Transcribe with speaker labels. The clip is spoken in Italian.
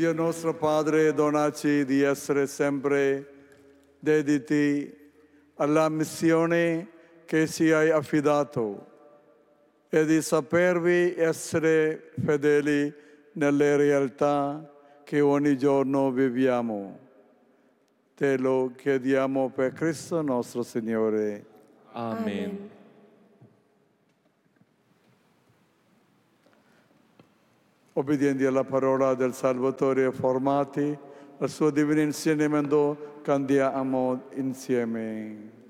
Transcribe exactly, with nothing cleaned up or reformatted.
Speaker 1: Dio nostro Padre, donaci di essere sempre dediti alla missione che ci hai affidato e di sapervi essere fedeli nelle realtà che ogni giorno viviamo. Te lo chiediamo per Cristo nostro Signore.
Speaker 2: Amen.
Speaker 3: Amen.
Speaker 1: Obbedienti alla parola del Salvatore e formati al suo divino insegnamento, cantiamo insieme.